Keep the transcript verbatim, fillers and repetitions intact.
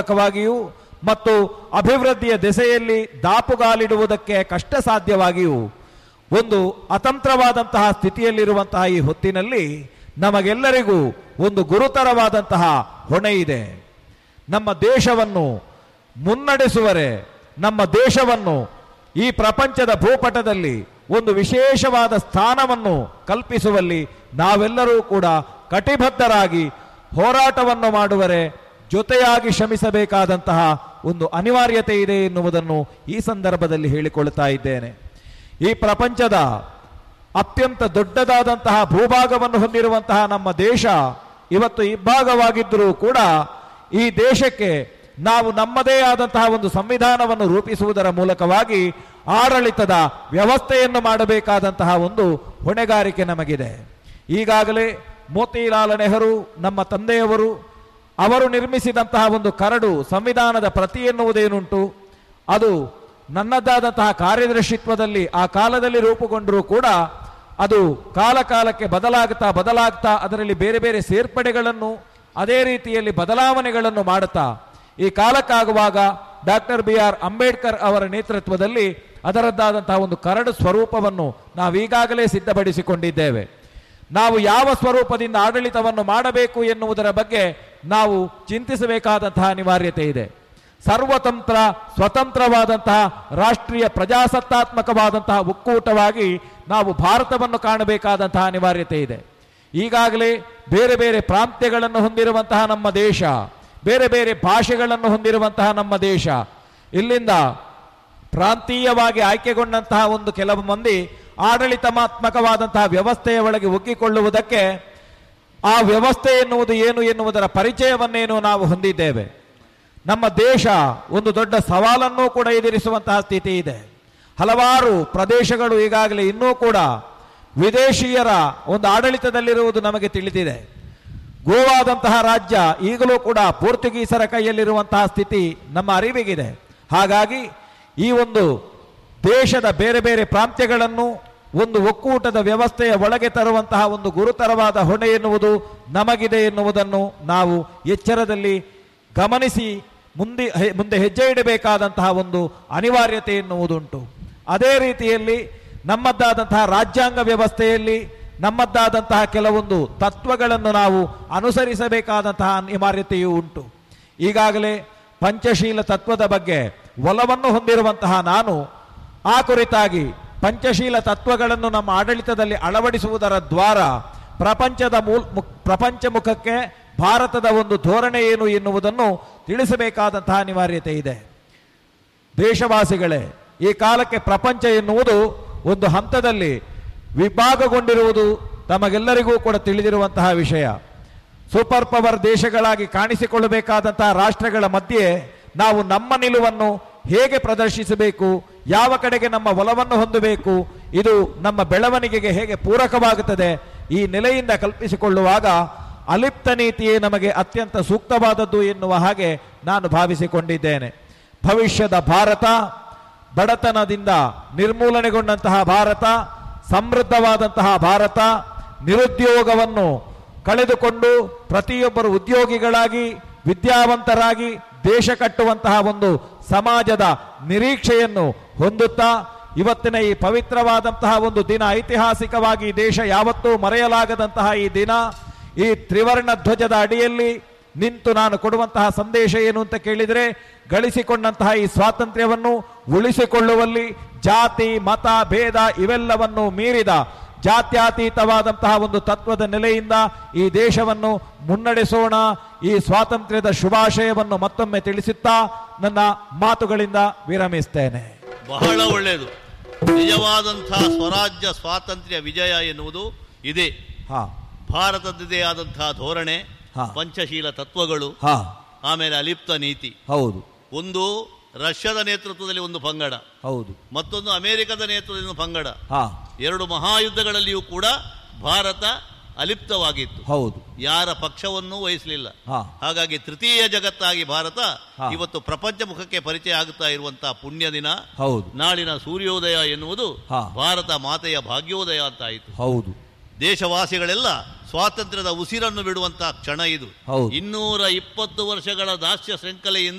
ಮೂಲಕವಾಗಿಯೂ ಮತ್ತು ಅಭಿವೃದ್ಧಿಯ ದೆಸೆಯಲ್ಲಿ ದಾಪುಗಾಲಿಡುವುದಕ್ಕೆ ಕಷ್ಟ ಸಾಧ್ಯವಾಗಿಯೂ ಒಂದು ಅತಂತ್ರವಾದಂತಹ ಸ್ಥಿತಿಯಲ್ಲಿರುವಂತಹ ಈ ಹೊತ್ತಿನಲ್ಲಿ ನಮಗೆಲ್ಲರಿಗೂ ಒಂದು ಗುರುತರವಾದಂತಹ ಹೊಣೆ ಇದೆ. ನಮ್ಮ ದೇಶವನ್ನು ಮುನ್ನಡೆಸುವರೆ, ನಮ್ಮ ದೇಶವನ್ನು ಈ ಪ್ರಪಂಚದ ಭೂಪಟದಲ್ಲಿ ಒಂದು ವಿಶೇಷವಾದ ಸ್ಥಾನವನ್ನು ಕಲ್ಪಿಸುವಲ್ಲಿ ನಾವೆಲ್ಲರೂ ಕೂಡ ಕಟಿಬದ್ಧರಾಗಿ ಹೋರಾಟವನ್ನು ಮಾಡುವರೆ, ಜೊತೆಯಾಗಿ ಶ್ರಮಿಸಬೇಕಾದಂತಹ ಒಂದು ಅನಿವಾರ್ಯತೆ ಇದೆ ಎನ್ನುವುದನ್ನು ಈ ಸಂದರ್ಭದಲ್ಲಿ ಹೇಳಿಕೊಳ್ಳುತ್ತಾ ಇದ್ದೇನೆ. ಈ ಪ್ರಪಂಚದ ಅತ್ಯಂತ ದೊಡ್ಡದಾದಂತಹ ಭೂಭಾಗವನ್ನು ಹೊಂದಿರುವಂತಹ ನಮ್ಮ ದೇಶ ಇವತ್ತು ಇಬ್ಬಾಗವಾಗಿದ್ದರೂ ಕೂಡ ಈ ದೇಶಕ್ಕೆ ನಾವು ನಮ್ಮದೇ ಆದಂತಹ ಒಂದು ಸಂವಿಧಾನವನ್ನು ರೂಪಿಸುವುದರ ಮೂಲಕವಾಗಿ ಆಡಳಿತದ ವ್ಯವಸ್ಥೆಯನ್ನು ಮಾಡಬೇಕಾದಂತಹ ಒಂದು ಹೊಣೆಗಾರಿಕೆ ನಮಗಿದೆ. ಈಗಾಗಲೇ ಮೋತಿಲಾಲ್ ನೆಹರು ನಮ್ಮ ತಂದೆಯವರು ಅವರು ನಿರ್ಮಿಸಿದಂತಹ ಒಂದು ಕರಡು ಸಂವಿಧಾನದ ಪ್ರತಿ ಎನ್ನುವುದೇನುಂಟು, ಅದು ನನ್ನದಾದಂತಹ ಕಾರ್ಯದರ್ಶಿತ್ವದಲ್ಲಿ ಆ ಕಾಲದಲ್ಲಿ ರೂಪುಗೊಂಡರೂ ಕೂಡ ಅದು ಕಾಲ ಕಾಲಕ್ಕೆ ಬದಲಾಗ್ತಾ ಬದಲಾಗ್ತಾ ಅದರಲ್ಲಿ ಬೇರೆ ಬೇರೆ ಸೇರ್ಪಡೆಗಳನ್ನು ಅದೇ ರೀತಿಯಲ್ಲಿ ಬದಲಾವಣೆಗಳನ್ನು ಮಾಡುತ್ತಾ ಈ ಕಾಲಕ್ಕಾಗುವಾಗ ಡಾಕ್ಟರ್ ಬಿ ಆರ್ ಅಂಬೇಡ್ಕರ್ ಅವರ ನೇತೃತ್ವದಲ್ಲಿ ಅದರದ್ದಾದಂತಹ ಒಂದು ಕರಡು ಸ್ವರೂಪವನ್ನು ನಾವೀಗಾಗಲೇ ಸಿದ್ಧಪಡಿಸಿಕೊಂಡಿದ್ದೇವೆ. ನಾವು ಯಾವ ಸ್ವರೂಪದಿಂದ ಆಡಳಿತವನ್ನು ಮಾಡಬೇಕು ಎನ್ನುವುದರ ಬಗ್ಗೆ ನಾವು ಚಿಂತಿಸಬೇಕಾದಂತಹ ಅನಿವಾರ್ಯತೆ ಇದೆ. ಸರ್ವತಂತ್ರ ಸ್ವತಂತ್ರವಾದಂತಹ ರಾಷ್ಟ್ರೀಯ ಪ್ರಜಾಸತ್ತಾತ್ಮಕವಾದಂತಹ ಒಕ್ಕೂಟವಾಗಿ ನಾವು ಭಾರತವನ್ನು ಕಾಣಬೇಕಾದಂತಹ ಅನಿವಾರ್ಯತೆ ಇದೆ. ಈಗಾಗಲೇ ಬೇರೆ ಬೇರೆ ಪ್ರಾಂತ್ಯಗಳನ್ನು ಹೊಂದಿರುವಂತಹ ನಮ್ಮ ದೇಶ, ಬೇರೆ ಬೇರೆ ಭಾಷೆಗಳನ್ನು ಹೊಂದಿರುವಂತಹ ನಮ್ಮ ದೇಶ, ಇಲ್ಲಿಂದ ಪ್ರಾಂತೀಯವಾಗಿ ಆಯ್ಕೆಗೊಂಡಂತಹ ಒಂದು ಕೆಲವು ಮಂದಿ ಆಡಳಿತಾತ್ಮಕವಾದಂತಹ ವ್ಯವಸ್ಥೆಯ ಒಳಗೆ ಒಗ್ಗಿಕೊಳ್ಳುವುದಕ್ಕೆ ಆ ವ್ಯವಸ್ಥೆ ಎನ್ನುವುದು ಏನು ಎನ್ನುವುದರ ಪರಿಚಯವನ್ನೇನು ನಾವು ಹೊಂದಿದ್ದೇವೆ. ನಮ್ಮ ದೇಶ ಒಂದು ದೊಡ್ಡ ಸವಾಲನ್ನು ಕೂಡ ಎದುರಿಸುವಂತಹ ಸ್ಥಿತಿ ಇದೆ. ಹಲವಾರು ಪ್ರದೇಶಗಳು ಈಗಾಗಲೇ ಇನ್ನೂ ಕೂಡ ವಿದೇಶಿಯರ ಒಂದು ಆಡಳಿತದಲ್ಲಿರುವುದು ನಮಗೆ ತಿಳಿದಿದೆ. ಗೋವಾದಂತಹ ರಾಜ್ಯ ಈಗಲೂ ಕೂಡ ಪೋರ್ಚುಗೀಸರ ಕೈಯಲ್ಲಿರುವಂತಹ ಸ್ಥಿತಿ ನಮ್ಮ ಅರಿವಿಗಿದೆ. ಹಾಗಾಗಿ ಈ ಒಂದು ದೇಶದ ಬೇರೆ ಬೇರೆ ಪ್ರಾಂತ್ಯಗಳನ್ನು ಒಂದು ಒಕ್ಕೂಟದ ವ್ಯವಸ್ಥೆಯ ಒಳಗೆ ತರುವಂತಹ ಒಂದು ಗುರುತರವಾದ ಹೊಣೆ ಎನ್ನುವುದು ನಮಗಿದೆ ಎನ್ನುವುದನ್ನು ನಾವು ಎಚ್ಚರದಲ್ಲಿ ಗಮನಿಸಿ ಮುಂದೆ ಮುಂದೆ ಹೆಜ್ಜೆ ಇಡಬೇಕಾದಂತಹ ಒಂದು ಅನಿವಾರ್ಯತೆ ಎನ್ನುವುದುಂಟು. ಅದೇ ರೀತಿಯಲ್ಲಿ ನಮ್ಮದ್ದಾದಂತಹ ರಾಜ್ಯಾಂಗ ವ್ಯವಸ್ಥೆಯಲ್ಲಿ ನಮ್ಮದ್ದಾದಂತಹ ಕೆಲವೊಂದು ತತ್ವಗಳನ್ನು ನಾವು ಅನುಸರಿಸಬೇಕಾದಂತಹ ಅನಿವಾರ್ಯತೆಯೂ ಉಂಟು. ಈಗಾಗಲೇ ಪಂಚಶೀಲ ತತ್ವದ ಬಗ್ಗೆ ಒಲವನ್ನು ಹೊಂದಿರುವಂತಹ ನಾನು ಆ ಕುರಿತಾಗಿ ಪಂಚಶೀಲ ತತ್ವಗಳನ್ನು ನಮ್ಮ ಆಡಳಿತದಲ್ಲಿ ಅಳವಡಿಸುವುದರ ದ್ವಾರ ಪ್ರಪಂಚದ ಮೂಲ ಪ್ರಪಂಚ ಮುಖಕ್ಕೆ ಭಾರತದ ಒಂದು ಧೋರಣೆ ಏನು ಎನ್ನುವುದನ್ನು ತಿಳಿಸಬೇಕಾದಂತಹ ಅನಿವಾರ್ಯತೆ ಇದೆ. ದೇಶವಾಸಿಗಳೇ, ಈ ಕಾಲಕ್ಕೆ ಪ್ರಪಂಚ ಎನ್ನುವುದು ಒಂದು ಹಂತದಲ್ಲಿ ವಿಭಾಗಗೊಂಡಿರುವುದು ತಮಗೆಲ್ಲರಿಗೂ ಕೂಡ ತಿಳಿದಿರುವಂತಹ ವಿಷಯ. ಸೂಪರ್ ಪವರ್ ದೇಶಗಳಾಗಿ ಕಾಣಿಸಿಕೊಳ್ಳಬೇಕಾದಂತಹ ರಾಷ್ಟ್ರಗಳ ಮಧ್ಯೆ ನಾವು ನಮ್ಮ ನಿಲುವನ್ನು ಹೇಗೆ ಪ್ರದರ್ಶಿಸಬೇಕು, ಯಾವ ಕಡೆಗೆ ನಮ್ಮ ಒಲವನ್ನು ಹೊಂದಬೇಕು, ಇದು ನಮ್ಮ ಬೆಳವಣಿಗೆಗೆ ಹೇಗೆ ಪೂರಕವಾಗುತ್ತದೆ, ಈ ನೆಲೆಯಿಂದ ಕಲ್ಪಿಸಿಕೊಳ್ಳುವಾಗ ಅಲಿಪ್ತ ನೀತಿಯೇ ನಮಗೆ ಅತ್ಯಂತ ಸೂಕ್ತವಾದದ್ದು ಎನ್ನುವ ಹಾಗೆ ನಾನು ಭಾವಿಸಿಕೊಂಡಿದ್ದೇನೆ. ಭವಿಷ್ಯದ ಭಾರತ ಬಡತನದಿಂದ ನಿರ್ಮೂಲನೆಗೊಂಡಂತಹ ಭಾರತ, ಸಮೃದ್ಧವಾದಂತಹ ಭಾರತ, ನಿರುದ್ಯೋಗವನ್ನು ಕಳೆದುಕೊಂಡು ಪ್ರತಿಯೊಬ್ಬರು ಉದ್ಯೋಗಿಗಳಾಗಿ ವಿದ್ಯಾವಂತರಾಗಿ ದೇಶ ಕಟ್ಟುವಂತಹ ಒಂದು ಸಮಾಜದ ನಿರೀಕ್ಷೆಯನ್ನು ಹೊಂದುತ್ತಾ ಇವತ್ತಿನ ಈ ಪವಿತ್ರವಾದಂತಹ ಒಂದು ದಿನ, ಐತಿಹಾಸಿಕವಾಗಿ ದೇಶ ಯಾವತ್ತೂ ಮರೆಯಲಾಗದಂತಹ ಈ ದಿನ, ಈ ತ್ರಿವರ್ಣ ಧ್ವಜದ ಅಡಿಯಲ್ಲಿ ನಿಂತು ನಾನು ಕೊಡುವಂತಹ ಸಂದೇಶ ಏನು ಅಂತ ಕೇಳಿದರೆ, ಗಳಿಸಿಕೊಂಡಂತಹ ಈ ಸ್ವಾತಂತ್ರ್ಯವನ್ನು ಉಳಿಸಿಕೊಳ್ಳುವಲ್ಲಿ ಜಾತಿ ಮತ ಭೇದ ಇವೆಲ್ಲವನ್ನು ಮೀರಿದ ಜಾತ್ಯತೀತವಾದಂತಹ ಒಂದು ತತ್ವದ ನೆಲೆಯಿಂದ ಈ ದೇಶವನ್ನು ಮುನ್ನಡೆಸೋಣ. ಈ ಸ್ವಾತಂತ್ರ್ಯದ ಶುಭಾಶಯವನ್ನು ಮತ್ತೊಮ್ಮೆ ತಿಳಿಸುತ್ತಾ ನನ್ನ ಮಾತುಗಳಿಂದ ವಿರಮಿಸ್ತೇನೆ. ಬಹಳ ಒಳ್ಳೆಯದು. ನಿಜವಾದಂತಹ ಸ್ವರಾಜ್ಯ ಸ್ವಾತಂತ್ರ್ಯ ವಿಜಯ ಎನ್ನುವುದು ಇದೆ. ಹಾ ಭಾರತದ್ದೇ ಆದಂತಹ ಧೋರಣೆ, ಪಂಚಶೀಲ ತತ್ವಗಳು, ಆಮೇಲೆ ಅಲಿಪ್ತ ನೀತಿ. ಹೌದು. ಒಂದು ರಷ್ಯಾದ ನೇತೃತ್ವದಲ್ಲಿ ಒಂದು ಪಂಗಡ, ಹೌದು, ಮತ್ತೊಂದು ಅಮೆರಿಕದ ನೇತೃತ್ವದಲ್ಲಿ ಒಂದು ಪಂಗಡ. ಎರಡು ಮಹಾಯುದ್ಧಗಳಲ್ಲಿಯೂ ಕೂಡ ಭಾರತ ಅಲಿಪ್ತವಾಗಿತ್ತು. ಹೌದು, ಯಾರ ಪಕ್ಷವನ್ನೂ ವಹಿಸಲಿಲ್ಲ. ಹಾಗಾಗಿ ತೃತೀಯ ಜಗತ್ತಾಗಿ ಭಾರತ ಇವತ್ತು ಪ್ರಪಂಚ ಮುಖಕ್ಕೆ ಪರಿಚಯ ಆಗುತ್ತಾ ಇರುವಂತಹ ಪುಣ್ಯ ದಿನ. ಹೌದು. ನಾಳಿನ ಸೂರ್ಯೋದಯ ಎನ್ನುವುದು ಭಾರತ ಮಾತೆಯ ಭಾಗ್ಯೋದಯ ಅಂತಾಯಿತು. ಹೌದು. ದೇಶವಾಸಿಗಳೆಲ್ಲ ಸ್ವಾತಂತ್ರ್ಯದ ಉಸಿರನ್ನು ಬಿಡುವಂತಹ ಕ್ಷಣ ಇದು. ಇನ್ನೂರ ಇಪ್ಪತ್ತು ವರ್ಷಗಳ ದಾಸ್ಯ ಶೃಂಖಲೆಯಿಂದ